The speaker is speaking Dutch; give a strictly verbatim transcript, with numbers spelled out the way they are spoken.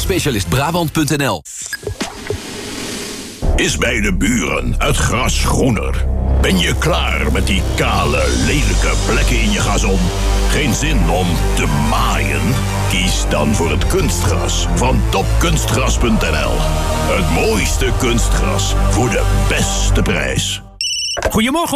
specialist brabant punt n l. Is bij de buren het gras groener? Ben je klaar met die kale, lelijke plekken in je gazon? Geen zin om te maaien? Kies dan voor het kunstgras van top kunstgras punt n l. Het mooiste kunstgras voor de beste prijs. Goedemorgen.